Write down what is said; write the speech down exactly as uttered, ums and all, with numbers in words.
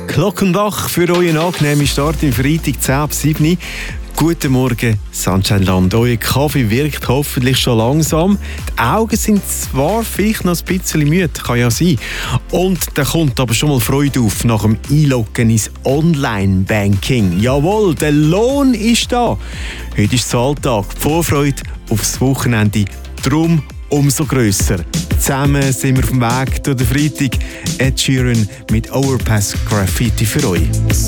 Glockenbach für euren angenehmen Start im Freitag zehn ab sieben. Guten Morgen, Sunshine Land. Euer Kaffee wirkt hoffentlich schon langsam. Die Augen sind zwar vielleicht noch ein bisschen müde, kann ja sein. Und da kommt aber schon mal Freude auf nach dem Einloggen ins Online-Banking. Jawohl, der Lohn ist da. Heute ist der Alltag. Die Vorfreude aufs Wochenende. Drum umso grösser. Zusammen sind wir auf dem Weg durch den Freitag. Ed Sheeran mit Overpass Graffiti für euch.